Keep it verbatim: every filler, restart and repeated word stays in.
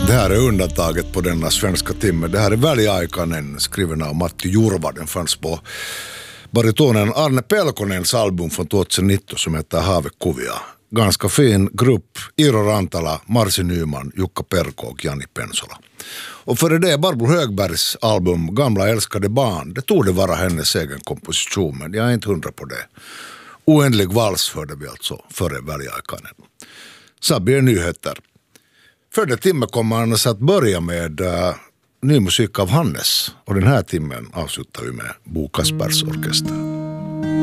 Det här är undantaget på denna svenska timme. Det här är Väliaikainen, skriven av Matti Jurva. Den fanns på baritonen Arne Pelkonens album från tjugonitton som heter Haavekuvia. Ganska fin grupp. Iiro Rantala, Marci Nyman, Jukka Perko och Jani Pensola. Och för det är Barbro Högbergs album Gamla älskade barn. Det tog det vara hennes egen komposition, men jag är inte hundra på det. Oändlig vals hörde vi alltså före Väliaikainen. Sabbi är nyheter. För det timme kommer han att börja med uh, ny musik av Hannes. Och den här timmen avslutar vi med Bo Kaspers orkester.